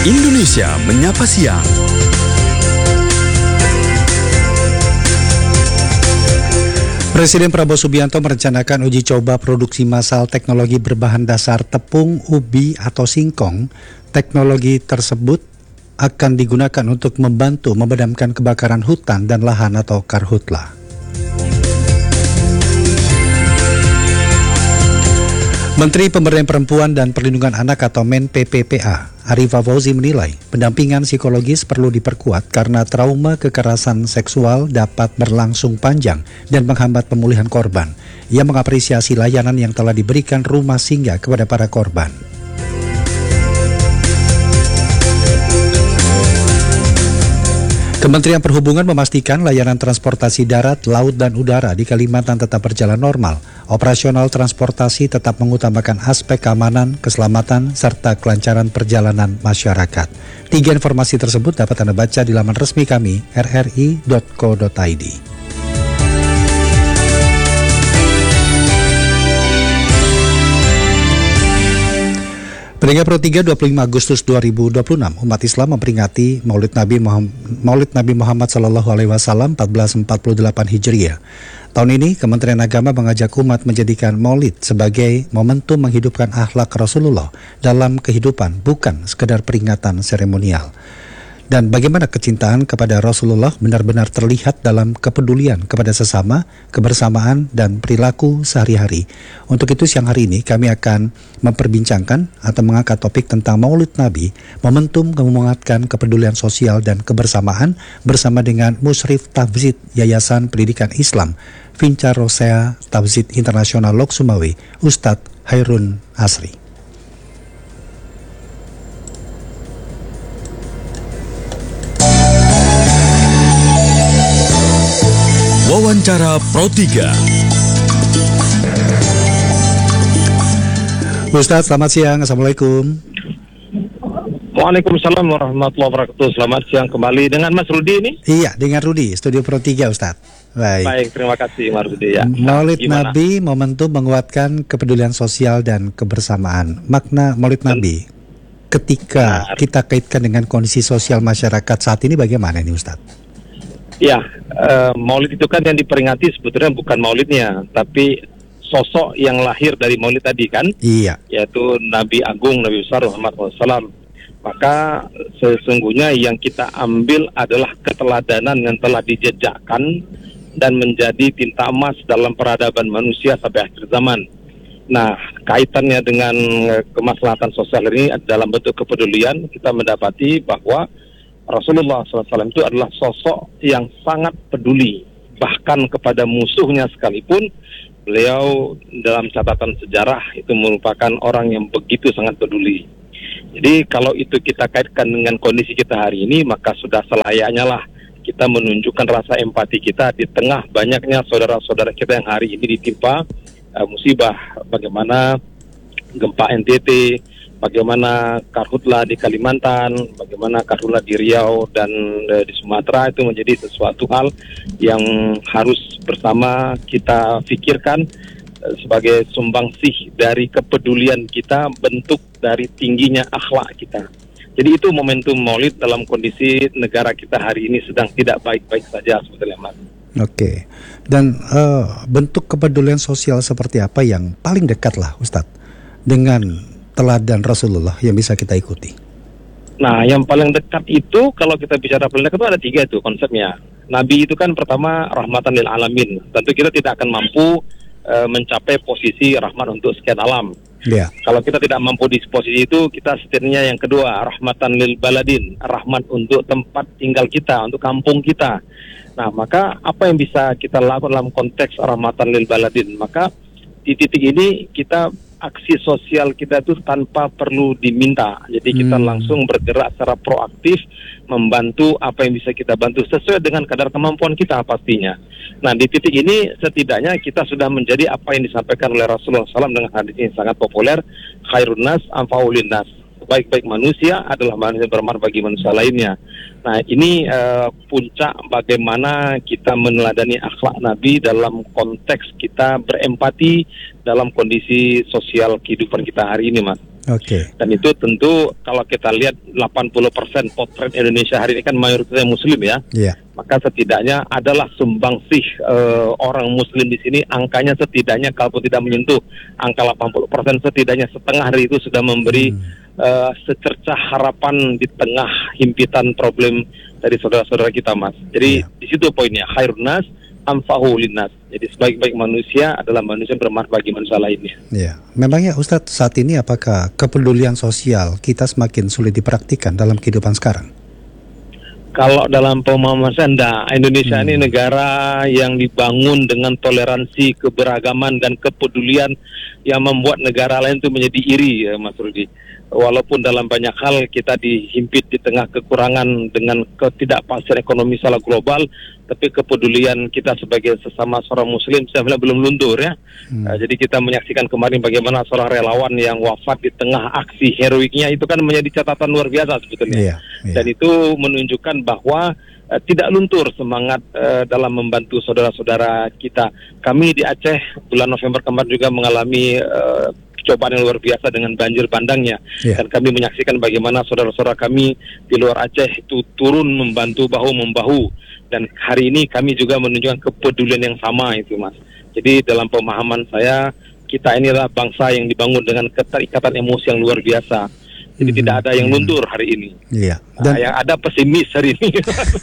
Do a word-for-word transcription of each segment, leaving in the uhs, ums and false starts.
Indonesia Menyapa Siang. Presiden Prabowo Subianto merencanakan uji coba produksi massal teknologi berbahan dasar tepung ubi atau singkong. Teknologi tersebut akan digunakan untuk membantu memadamkan kebakaran hutan dan lahan atau karhutla. Menteri Pemberdayaan Perempuan dan Perlindungan Anak atau Men P P P A, Arifah Fauzi menilai pendampingan psikologis perlu diperkuat karena trauma kekerasan seksual dapat berlangsung panjang dan menghambat pemulihan korban. Ia mengapresiasi layanan yang telah diberikan Rumah Singgah kepada para korban. Kementerian Perhubungan memastikan layanan transportasi darat, laut, dan udara di Kalimantan tetap berjalan normal. Operasional transportasi tetap mengutamakan aspek keamanan, keselamatan, serta kelancaran perjalanan masyarakat. Tiga informasi tersebut dapat Anda baca di laman resmi kami, r r i dot co dot i d. Pendengar Pro tiga, dua puluh lima Agustus dua ribu dua puluh enam, umat Islam memperingati Maulid Nabi Muhammad, Maulid Nabi Muhammad Sallallahu Alaihi Wasallam empat belas empat puluh delapan Hijriah. Tahun ini, Kementerian Agama mengajak umat menjadikan Maulid sebagai momentum menghidupkan akhlak Rasulullah dalam kehidupan, bukan sekedar peringatan seremonial. Dan bagaimana kecintaan kepada Rasulullah benar-benar terlihat dalam kepedulian kepada sesama, kebersamaan, dan perilaku sehari-hari. Untuk itu siang hari ini kami akan memperbincangkan atau mengangkat topik tentang Maulid Nabi, momentum memangatkan kepedulian sosial dan kebersamaan bersama dengan Musyrif Tafzid Yayasan Pendidikan Islam, Vincar Rosea Tafzid Internasional Lok Sumawe, Ustadz Hairun Asri. Wawancara Pro tiga. Ustaz, selamat siang. Assalamualaikum. Waalaikumsalam warahmatullahi wabarakatuh. Selamat siang kembali dengan Mas Rudi ini. Iya, dengan Rudi, Studio Pro tiga, Ustaz. Baik. Baik, terima kasih Mas Rudi ya. Maulid Gimana? Nabi momentum menguatkan kepedulian sosial dan kebersamaan. Makna Maulid Nabi ketika Benar. kita kaitkan dengan kondisi sosial masyarakat saat ini bagaimana ini, Ustaz? Ya, uh, Maulid itu kan yang diperingati sebetulnya bukan Maulidnya, tapi sosok yang lahir dari Maulid tadi kan, Iya. yaitu Nabi Agung, Nabi besar Muhammad shallallahu alaihi wasallam. Maka sesungguhnya yang kita ambil adalah keteladanan yang telah dijejakkan dan menjadi tinta emas dalam peradaban manusia sampai akhir zaman. Nah, kaitannya dengan kemaslahatan sosial ini dalam bentuk kepedulian, kita mendapati bahwa Rasulullah shallallahu alaihi wasallam itu adalah sosok yang sangat peduli, bahkan kepada musuhnya sekalipun. Beliau dalam catatan sejarah itu merupakan orang yang begitu sangat peduli. Jadi kalau itu kita kaitkan dengan kondisi kita hari ini, maka sudah selayaknya lah kita menunjukkan rasa empati kita di tengah banyaknya saudara-saudara kita yang hari ini ditimpa uh, musibah. Bagaimana gempa N T T, bagaimana karhutla di Kalimantan, bagaimana karhutla di Riau dan e, di Sumatera, itu menjadi sesuatu hal yang harus bersama kita pikirkan e, sebagai sumbangsih dari kepedulian kita, bentuk dari tingginya akhlak kita. Jadi itu momentum Maulid dalam kondisi negara kita hari ini sedang tidak baik-baik saja sebetulnya, Mas. Oke. Dan uh, bentuk kepedulian sosial seperti apa yang paling dekat lah, Ustadz, dengan teladan Rasulullah yang bisa kita ikuti? Nah, yang paling dekat itu, kalau kita bicara paling dekat itu ada tiga itu konsepnya. Nabi itu kan pertama rahmatan lil alamin. Tentu kita tidak akan mampu e, mencapai posisi rahmat untuk sekian alam. Ya. Kalau kita tidak mampu di posisi itu, kita setirnya yang kedua, rahmatan lil baladin, rahmat untuk tempat tinggal kita, untuk kampung kita. Nah, maka apa yang bisa kita lakukan dalam konteks rahmatan lil baladin? Maka di titik ini kita aksi sosial kita itu tanpa perlu diminta. Jadi kita hmm. langsung bergerak secara proaktif, membantu apa yang bisa kita bantu sesuai dengan kadar kemampuan kita pastinya. Nah, di titik ini setidaknya kita sudah menjadi apa yang disampaikan oleh Rasulullah shallallahu alaihi wasallam dengan hadis ini sangat populer, khairun nas anfa'ul linnas. Baik-baik manusia adalah manusia bermanfaat bagi manusia lainnya. Nah, ini uh, puncak bagaimana kita meneladani akhlak Nabi dalam konteks kita berempati dalam kondisi sosial kehidupan kita hari ini, Mas. Oke. Dan itu tentu kalau kita lihat delapan puluh persen potret Indonesia hari ini kan mayoritasnya Muslim ya. Iya. Maka setidaknya adalah sumbangsih uh, orang Muslim di sini, angkanya setidaknya kalaupun tidak menyentuh angka delapan puluh persen, setidaknya setengah dari itu sudah memberi hmm. uh, secercah harapan di tengah himpitan problem dari saudara-saudara kita, Mas. Jadi yeah. di situ poinnya, khairun nas amfahu linnas. Jadi sebaik-baik manusia adalah manusia yang bermanfaat bagi manusia lainnya. Ya, memangnya Ustadz saat ini apakah kepedulian sosial kita semakin sulit dipraktikkan dalam kehidupan sekarang? Kalau dalam pemahaman saya, enggak. Indonesia hmm. ini negara yang dibangun dengan toleransi, keberagaman, dan kepedulian yang membuat negara lain itu menjadi iri, ya Mas Rudi. Walaupun dalam banyak hal kita dihimpit di tengah kekurangan dengan ketidakpastian ekonomi secara global, tapi kepedulian kita sebagai sesama seorang Muslim sebenarnya belum luntur ya. Hmm. Uh, jadi kita menyaksikan kemarin bagaimana seorang relawan yang wafat di tengah aksi heroiknya itu kan menjadi catatan luar biasa sebetulnya. Yeah, yeah. Dan itu menunjukkan bahwa uh, tidak luntur semangat uh, dalam membantu saudara-saudara kita. Kami di Aceh bulan November kemarin juga mengalami uh, cobaan yang luar biasa dengan banjir bandangnya, yeah. Dan kami menyaksikan bagaimana saudara-saudara kami di luar Aceh itu turun membantu bahu membahu, dan hari ini kami juga menunjukkan kepedulian yang sama itu, Mas. Jadi dalam pemahaman saya, kita inilah bangsa yang dibangun dengan keterikatan emosi yang luar biasa. Jadi hmm. tidak ada yang luntur hari ini. Iya. Dan nah, yang ada pesimis hari ini.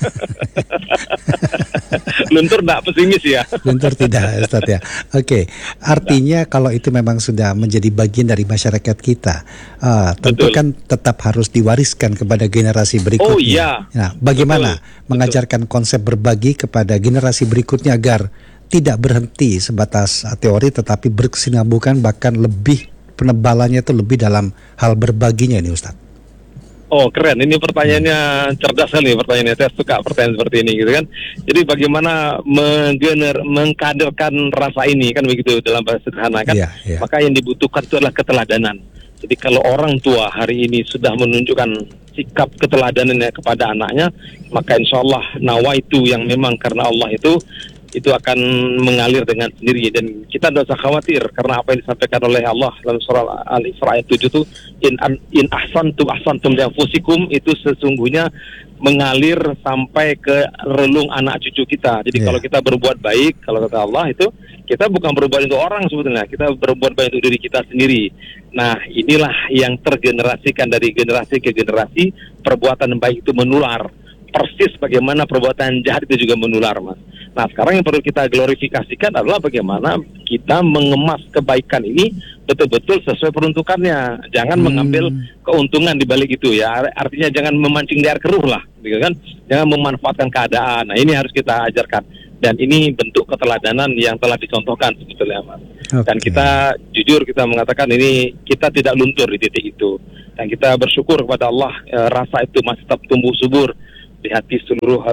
Luntur tidak pesimis ya. Luntur tidak, Ustaz ya. Oke, artinya nah. kalau itu memang sudah menjadi bagian dari masyarakat kita, uh, tentu Betul. kan tetap harus diwariskan kepada generasi berikutnya. Oh iya. Nah, bagaimana Betul. mengajarkan Betul. konsep berbagi kepada generasi berikutnya agar tidak berhenti sebatas teori, tetapi berkesinambungan, bahkan lebih penebalannya itu lebih dalam hal berbaginya ini, Ustaz. Oh keren, ini pertanyaannya hmm. cerdas sekali pertanyaannya. Saya suka pertanyaan seperti ini gitu kan. Jadi bagaimana menggener, mengkaderkan rasa ini kan begitu dalam bahasa sederhana kan. Yeah, yeah. Maka yang dibutuhkan itu adalah keteladanan. Jadi kalau orang tua hari ini sudah menunjukkan sikap keteladanannya kepada anaknya, maka insya Allah nawa itu yang memang karena Allah itu itu akan mengalir dengan sendiri, dan kita tidak usah khawatir karena apa yang disampaikan oleh Allah dalam surah Al-Isra ayat tujuh itu in, in ahsantum ahsantum li anfusikum, itu sesungguhnya mengalir sampai ke relung anak cucu kita. Jadi yeah. kalau kita berbuat baik, kalau kata Allah itu kita bukan berbuat untuk orang sebetulnya, kita berbuat baik untuk diri kita sendiri. Nah inilah yang tergenerasikan dari generasi ke generasi, perbuatan baik itu menular. Persis bagaimana perbuatan jahat itu juga menular, Mas. Nah sekarang yang perlu kita glorifikasikan adalah bagaimana kita mengemas kebaikan ini betul-betul sesuai peruntukannya. Jangan hmm. mengambil keuntungan di balik itu ya. Artinya jangan memancing di air keruh lah, gitu kan? Jangan memanfaatkan keadaan. Nah ini harus kita ajarkan. Dan ini bentuk keteladanan yang telah dicontohkan sebetulnya, Mas. Okay. Dan kita jujur kita mengatakan ini kita tidak luntur di titik itu. Dan kita bersyukur kepada Allah, e, rasa itu masih tetap tumbuh subur di hati seluruh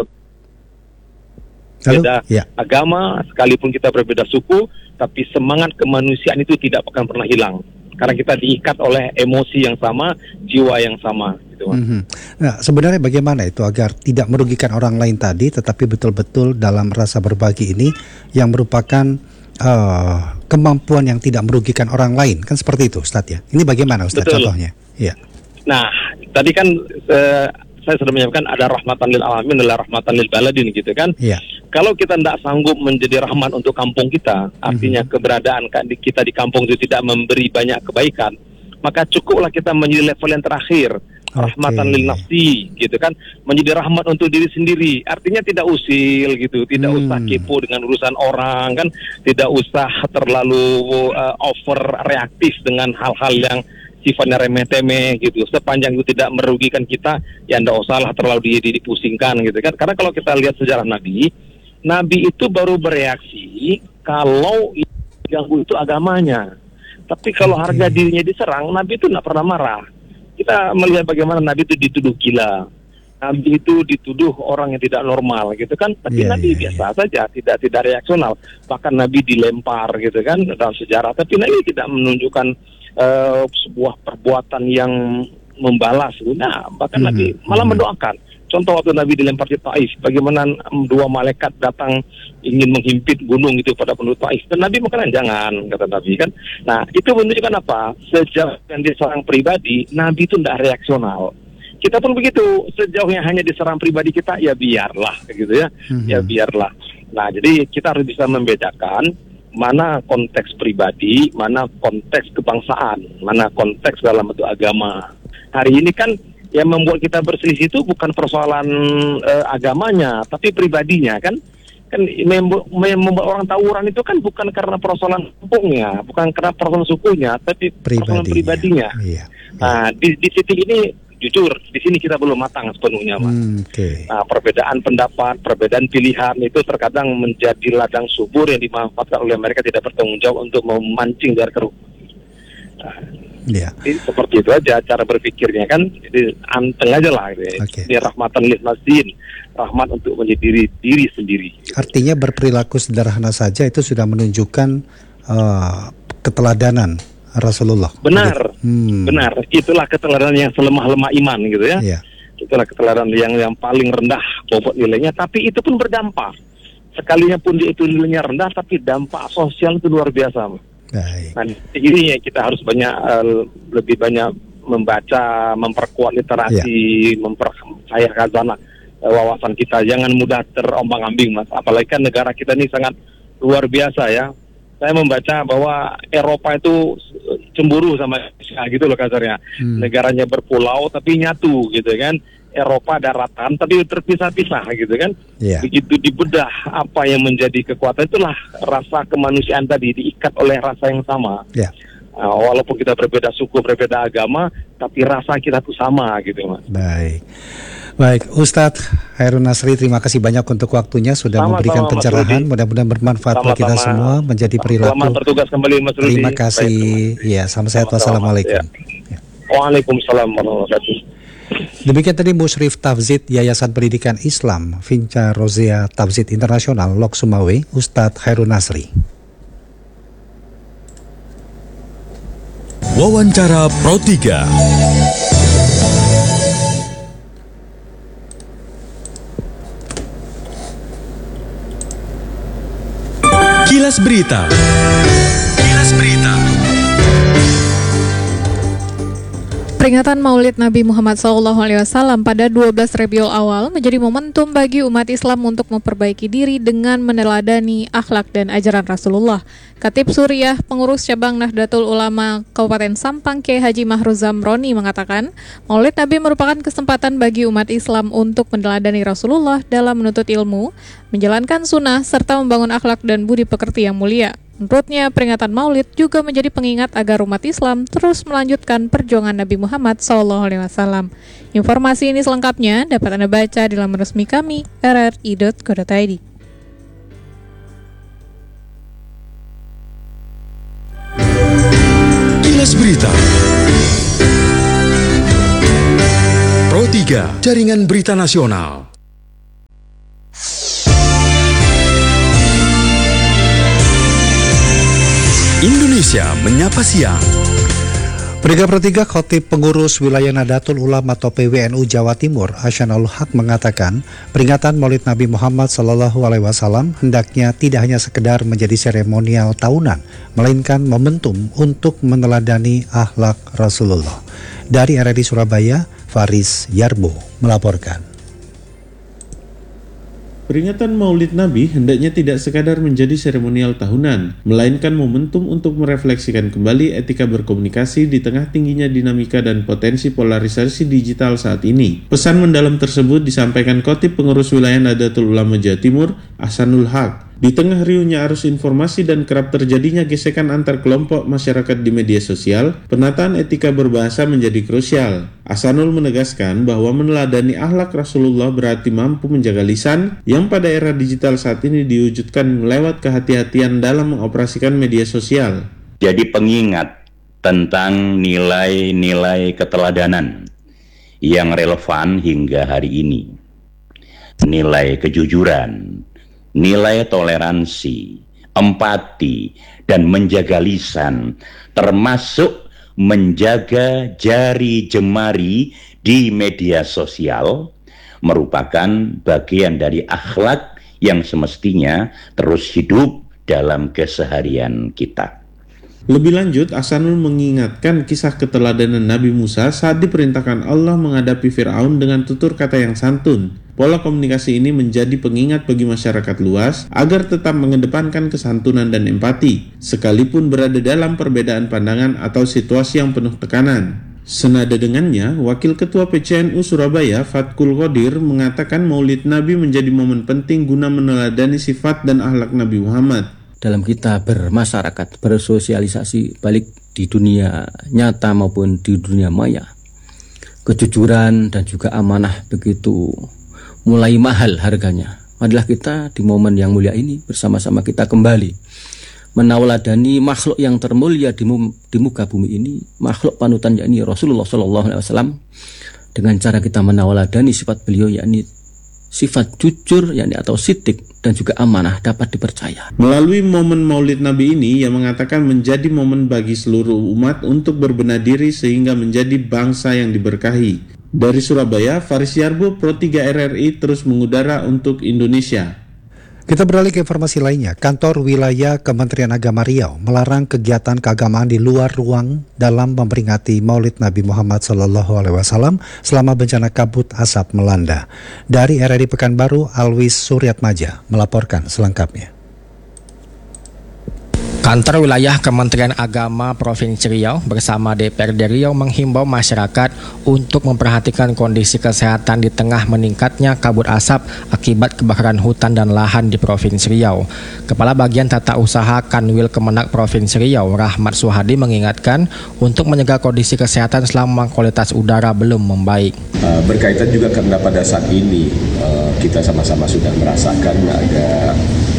beda ya. agama, sekalipun kita berbeda suku, tapi semangat kemanusiaan itu tidak akan pernah hilang karena kita diikat oleh emosi yang sama, jiwa yang sama gitu, Mas. Mm-hmm. Nah, sebenarnya bagaimana itu agar tidak merugikan orang lain tadi, tetapi betul-betul dalam rasa berbagi ini yang merupakan uh, kemampuan yang tidak merugikan orang lain, kan seperti itu, Ustaz ya. Ini bagaimana, Ustaz, Betul. contohnya? Ya. Nah, tadi kan uh, saya sudah menyampaikan ada rahmatan lil alamin, adalah rahmatan lil baladin gitu kan. Yeah. Kalau kita tidak sanggup menjadi rahmat untuk kampung kita, artinya mm-hmm. keberadaan kita di kampung itu tidak memberi banyak kebaikan, maka cukuplah kita menjadi level yang terakhir, okay. rahmatan lil nafsi gitu kan, menjadi rahmat untuk diri sendiri. Artinya tidak usil gitu, tidak mm. usah kepo dengan urusan orang kan, tidak usah terlalu uh, over reaktif dengan hal-hal yang sifatnya remeh-temeh gitu. Sepanjang itu tidak merugikan kita, ya ndak usahlah terlalu dipusingkan gitu kan. Karena kalau kita lihat sejarah Nabi, Nabi itu baru bereaksi kalau yang itu agamanya. Tapi kalau okay. harga dirinya diserang, Nabi itu nggak pernah marah. Kita melihat bagaimana Nabi itu dituduh gila, Nabi itu dituduh orang yang tidak normal gitu kan. Tapi yeah, Nabi yeah, biasa yeah. saja, tidak tidak reaksional. Bahkan Nabi dilempar gitu kan dalam sejarah. Tapi Nabi tidak menunjukkan Uh, sebuah perbuatan yang membalas. Nah, bahkan Hmm. Nabi malah Hmm. mendoakan. Contoh waktu Nabi dilempar di Taif, bagaimana dua malaikat datang ingin menghimpit gunung itu pada penduduk Taif. Dan Nabi mengatakan jangan, kata Nabi kan. Nah, itu menunjukkan apa? Sejauh yang diserang pribadi, Nabi itu tidak reaksional. Kita pun begitu, sejauh yang hanya diserang pribadi kita, ya biarlah, gitu ya. Hmm. Ya biarlah. Nah, jadi kita harus bisa membedakan mana konteks pribadi, mana konteks kebangsaan, mana konteks dalam bentuk agama. Hari ini kan yang membuat kita berselisih itu bukan persoalan uh, agamanya, tapi pribadinya kan. Kan membu- membuat orang tawuran itu kan bukan karena persoalan kampungnya, bukan karena persoalan sukunya, tapi persoalan pribadinya. Iya. Nah, di, di titik ini jujur, di sini kita belum matang sepenuhnya, Mas. Hmm, Oke. Okay. Nah, perbedaan pendapat, perbedaan pilihan itu terkadang menjadi ladang subur yang dimanfaatkan oleh mereka tidak bertanggung jawab untuk memancing dari keruh. Nah, Ya. Jadi seperti itu aja cara berpikirnya kan, jadi anteng aja lah gitu. Okay. Ini rahmatan lil nasin, rahmat untuk menjadi diri sendiri. Artinya berperilaku sederhana saja itu sudah menunjukkan uh, keteladanan Rasulullah. Benar, hmm. benar. Itulah keteladanan yang selemah-lemah iman gitu ya. Ya. Itulah keteladanan yang yang paling rendah bobot nilainya, tapi itu pun berdampak. Sekalinya pun itu nilainya rendah, tapi dampak sosial itu luar biasa. Baik. Nah, ini kita harus banyak uh, lebih banyak membaca, memperkuat literasi, ya. memperkaya khazanah uh, wawasan kita. Jangan mudah terombang-ambing, Mas. Apalagi kan negara kita ini sangat luar biasa ya. Saya membaca bahwa Eropa itu cemburu sama Indonesia gitu loh kasarnya. Hmm. Negaranya berpulau tapi nyatu gitu kan. Eropa daratan tapi terpisah-pisah gitu kan. Yeah. Begitu dibedah apa yang menjadi kekuatan, itulah rasa kemanusiaan tadi diikat oleh rasa yang sama. Yeah. Uh, walaupun kita berbeda suku, berbeda agama, tapi rasa kita tuh sama gitu, Mas. Baik. Baik, Ustadz Khairun Nasri, terima kasih banyak untuk waktunya sudah sama, memberikan sama, pencerahan. Mudah-mudahan bermanfaat buat kita semua, menjadi perilaku. Selamat bertugas kembali, Mas Rudi. Terima kasih. Iya, sama sehat. Wassalamualaikum. Ya. Waalaikumsalam warahmatullahi wabarakatuh. Demikian tadi Musyrif Tafzid Yayasan Pendidikan Islam Vinca Rozia Tafzid Internasional Lok Sumawe, Ustadz Khairun Nasri. Wawancara Pro tiga. Kilas Berita. Kilas Berita. Peringatan Maulid Nabi Muhammad shallallahu alaihi wasallam pada dua belas Rabiul Awal menjadi momentum bagi umat Islam untuk memperbaiki diri dengan meneladani akhlak dan ajaran Rasulullah. Khatib Suriah, pengurus cabang Nahdlatul Ulama Kabupaten Sampang, Kiai Haji Mahruz Zamroni mengatakan, Maulid Nabi merupakan kesempatan bagi umat Islam untuk meneladani Rasulullah dalam menuntut ilmu, menjalankan sunnah, serta membangun akhlak dan budi pekerti yang mulia. Menurutnya, peringatan Maulid juga menjadi pengingat agar umat Islam terus melanjutkan perjuangan Nabi Muhammad shallallahu alaihi wasallam. Informasi ini selengkapnya dapat Anda baca di laman resmi kami, r r i dot co dot i d. Kilas Berita. Pro tiga, Jaringan Berita Nasional. Indonesia Menyapa Siang. Pendengar Pro tiga, Khatib Pengurus Wilayah Nahdlatul Ulama atau P W N U Jawa Timur, Ahsanul Haq mengatakan, peringatan Maulid Nabi Muhammad Sallallahu Alaihi Wasallam hendaknya tidak hanya sekedar menjadi seremonial tahunan, melainkan momentum untuk meneladani akhlak Rasulullah. Dari R R I Surabaya, Faris Yarbo melaporkan. Peringatan Maulid Nabi hendaknya tidak sekadar menjadi seremonial tahunan, melainkan momentum untuk merefleksikan kembali etika berkomunikasi di tengah tingginya dinamika dan potensi polarisasi digital saat ini. Pesan mendalam tersebut disampaikan Khatib Pengurus Wilayah Nahdlatul Ulama Jawa Timur, Ahsanul Haq. Di tengah riuhnya arus informasi dan kerap terjadinya gesekan antar kelompok masyarakat di media sosial, penataan etika berbahasa menjadi krusial. Ahsanul menegaskan bahwa meneladani akhlak Rasulullah berarti mampu menjaga lisan yang pada era digital saat ini diwujudkan lewat kehati-hatian dalam mengoperasikan media sosial. Jadi pengingat tentang nilai-nilai keteladanan yang relevan hingga hari ini. Nilai kejujuran, nilai toleransi, empati, dan menjaga lisan, termasuk menjaga jari jemari di media sosial merupakan bagian dari akhlak yang semestinya terus hidup dalam keseharian kita. Lebih lanjut, Ahsanul mengingatkan kisah keteladanan Nabi Musa saat diperintahkan Allah menghadapi Fir'aun dengan tutur kata yang santun. Pola komunikasi ini menjadi pengingat bagi masyarakat luas agar tetap mengedepankan kesantunan dan empati, sekalipun berada dalam perbedaan pandangan atau situasi yang penuh tekanan. Senada dengannya, Wakil Ketua P C N U Surabaya, Fatkul Qodir, mengatakan Maulid Nabi menjadi momen penting guna meneladani sifat dan akhlak Nabi Muhammad. Dalam kita bermasyarakat, bersosialisasi balik di dunia nyata maupun di dunia maya, kejujuran dan juga amanah begitu mulai mahal harganya. Adalah kita di momen yang mulia ini bersama-sama kita kembali menauladani makhluk yang termulia di, di muka bumi ini, makhluk panutan yakni Rasulullah Shallallahu Alaihi Wasallam, dengan cara kita menauladani sifat beliau yakni sifat jujur yakni atau sidik dan juga amanah dapat dipercaya. Melalui momen Maulid Nabi ini, yang mengatakan menjadi momen bagi seluruh umat untuk berbenah diri sehingga menjadi bangsa yang diberkahi. Dari Surabaya, Faris Yarbo, Pro tiga R R I terus mengudara untuk Indonesia. Kita beralih ke informasi lainnya. Kantor Wilayah Kementerian Agama Riau melarang kegiatan keagamaan di luar ruang dalam memperingati Maulid Nabi Muhammad Shallallahu Alaihi Wasallam selama bencana kabut asap melanda. Dari R R I Pekanbaru, Alwis Suryatmaja melaporkan selengkapnya. Kantor Wilayah Kementerian Agama Provinsi Riau bersama D P R D Riau menghimbau masyarakat untuk memperhatikan kondisi kesehatan di tengah meningkatnya kabut asap akibat kebakaran hutan dan lahan di Provinsi Riau. Kepala Bagian Tata Usaha Kanwil Kemenak Provinsi Riau, Rahmat Suhadi, mengingatkan untuk menjaga kondisi kesehatan selama kualitas udara belum membaik. Uh, berkaitan juga karena pada saat ini uh, kita sama-sama sudah merasakan ada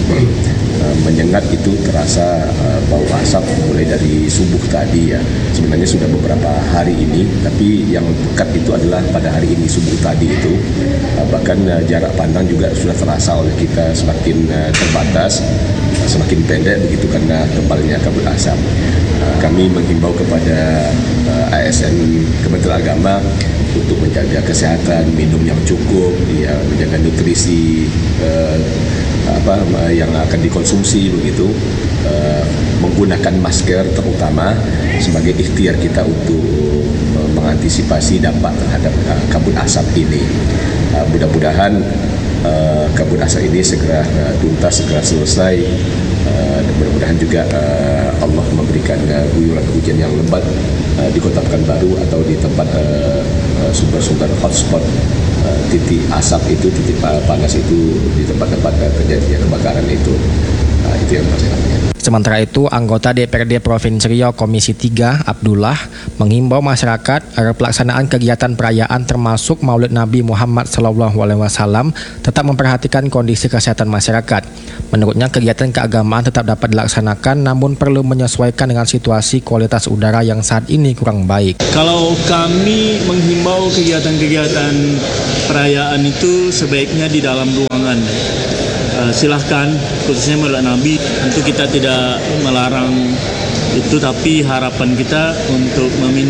menyengat itu terasa uh, bau asap mulai dari subuh tadi ya. Sebenarnya sudah beberapa hari ini, tapi yang dekat itu adalah pada hari ini subuh tadi itu. Uh, bahkan uh, jarak pandang juga sudah terasa oleh kita semakin uh, terbatas, uh, semakin pendek begitu karena tebalnya kabut asap. Uh, kami menghimbau kepada uh, A S N Kementerian Agama untuk menjaga kesehatan, minum yang cukup, ya, menjaga nutrisi uh, apa yang akan dikonsumsi begitu, uh, menggunakan masker terutama sebagai ikhtiar kita untuk uh, mengantisipasi dampak terhadap uh, kabut asap ini. Uh, mudah-mudahan uh, kabut asap ini segera uh, tuntas, segera selesai, uh, dan mudah-mudahan juga uh, Allah memberikan uh, guyuran hujan yang lebat uh, di Kota Pekanbaru atau di tempat uh, uh, sumber-sumber hotspot. Uh, titik asap itu, titik panas itu di tempat-tempat terjadinya kebakaran itu. Uh, itu yang saya sampaikan. Sementara itu, anggota D P R D Provinsi Riau Komisi tiga, Abdullah, menghimbau masyarakat agar pelaksanaan kegiatan perayaan termasuk Maulid Nabi Muhammad Shallallahu Alaihi Wasallam tetap memperhatikan kondisi kesehatan masyarakat. Menurutnya, kegiatan keagamaan tetap dapat dilaksanakan, namun perlu menyesuaikan dengan situasi kualitas udara yang saat ini kurang baik. Kalau kami menghimbau kegiatan-kegiatan perayaan itu sebaiknya di dalam ruangan. Uh, silahkan, khususnya Maulid Nabi, tentu kita tidak melarang itu, tapi harapan kita untuk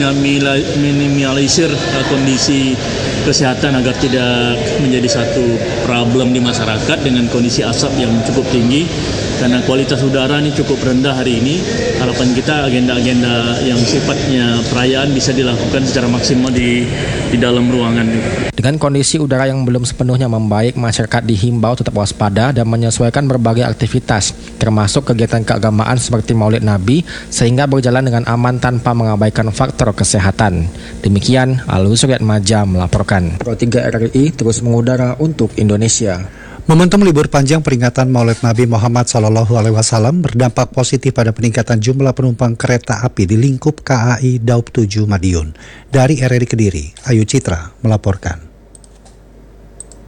meminimalisir uh, kondisi kesehatan agar tidak menjadi satu problem di masyarakat dengan kondisi asap yang cukup tinggi. Karena kualitas udara ini cukup rendah hari ini, harapan kita agenda-agenda yang sifatnya perayaan bisa dilakukan secara maksimal di di dalam ruangan. Dengan kondisi udara yang belum sepenuhnya membaik, masyarakat dihimbau tetap waspada dan menyesuaikan berbagai aktivitas, termasuk kegiatan keagamaan seperti Maulid Nabi, sehingga berjalan dengan aman tanpa mengabaikan faktor kesehatan. Demikian, Alwis Suryatmaja melaporkan. Pro tiga R R I terus mengudara untuk Indonesia. Momentum libur panjang peringatan Maulid Nabi Muhammad Shallallahu Alaihi Wasallam berdampak positif pada peningkatan jumlah penumpang kereta api di lingkup K A I Daup tujuh Madiun. Dari R R I Kediri, Ayu Citra melaporkan.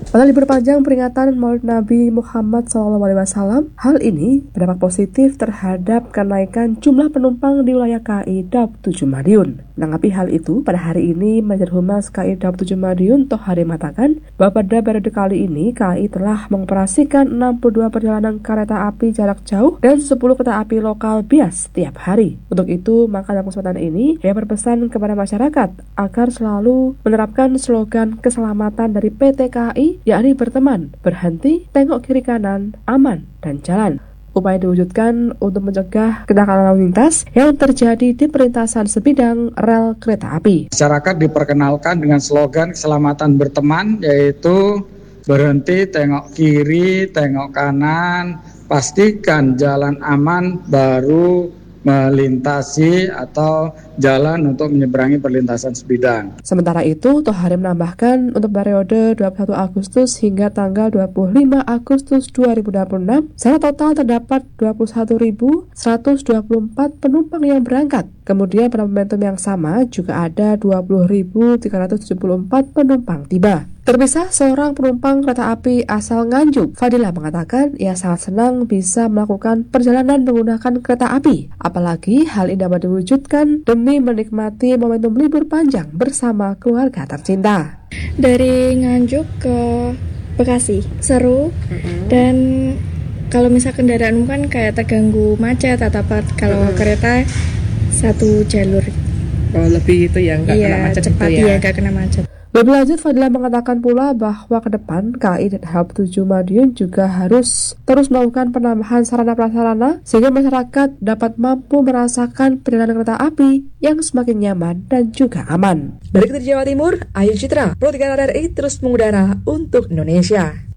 Pada libur panjang peringatan Maulid Nabi Muhammad shallallahu alaihi wasallam, hal ini berdampak positif terhadap kenaikan jumlah penumpang di wilayah K I Daup tujuh Madiun. Menanggapi hal itu, pada hari ini Manajer Humas K I Daup tujuh Madiun Tohari mengatakan bahwa pada periode kali ini K I telah mengoperasikan enam puluh dua perjalanan kereta api jarak jauh dan sepuluh kereta api lokal bias setiap hari. Untuk itu, maka dalam kesempatan ini, ia berpesan kepada masyarakat agar selalu menerapkan slogan keselamatan dari P T K I, yakni berteman, berhenti, tengok kiri kanan, aman, dan jalan. Upaya diwujudkan untuk mencegah kenakalan lalu lintas yang terjadi di perlintasan sebidang rel kereta api. Masyarakat diperkenalkan dengan slogan keselamatan berteman, yaitu berhenti, tengok kiri, tengok kanan, pastikan jalan aman, baru melintasi atau jalan untuk menyeberangi perlintasan sebidang. Sementara itu, Tohari menambahkan untuk periode dua puluh satu Agustus hingga tanggal dua puluh lima Agustus dua ribu dua puluh enam, secara total terdapat dua puluh satu ribu seratus dua puluh empat penumpang yang berangkat. Kemudian pada momentum yang sama juga ada dua puluh ribu tiga ratus tujuh puluh empat penumpang tiba. Terpisah, seorang penumpang kereta api asal Nganjuk, Fadilah, mengatakan ia sangat senang bisa melakukan perjalanan menggunakan kereta api. Apalagi hal ini dapat diwujudkan demi menikmati momentum libur panjang bersama keluarga tercinta. Dari Nganjuk ke Bekasi, seru. Mm-hmm. Dan kalau misal kendaraan kan kayak terganggu macet atau apa, kalau mm-hmm. kereta satu jalur. Oh, lebih itu ya, nggak iya, kena macet cepat, itu ya. Iya, nggak kena macet. Lebih lanjut, Fadila mengatakan pula bahwa ke depan K I dan Daup tujuh Madiun juga harus terus melakukan penambahan sarana prasarana sehingga masyarakat dapat mampu merasakan perjalanan kereta api yang semakin nyaman dan juga aman. Dari Jawa Timur, Ayu Citra, Pro tiga R R I terus mengudara untuk Indonesia.